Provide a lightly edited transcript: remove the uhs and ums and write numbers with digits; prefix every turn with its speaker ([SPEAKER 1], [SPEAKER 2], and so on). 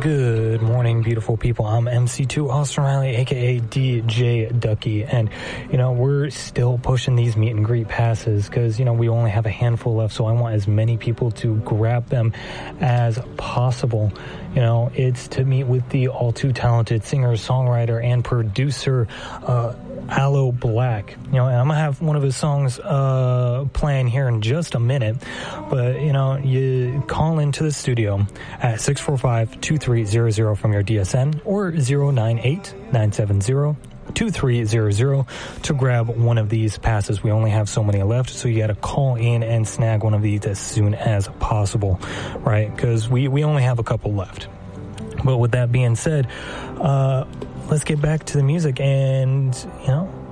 [SPEAKER 1] Good morning, beautiful people. I'm MC2 Austin Riley, aka DJ Ducky, and we're still pushing these meet and greet passes because we only have a handful left, so I want as many people to grab them as possible. It's to meet with the all too talented singer, songwriter, and producer Aloe Blacc. And I'm gonna have one of his songs playing here in just a minute, but you call into the studio at 645-2300 from your DSN or 098-970-2300 to grab one of these passes. We only have so many left, so you got to call in and snag one of these as soon as possible, right? Because we only have a couple left. But with that being said, let's get back to the music and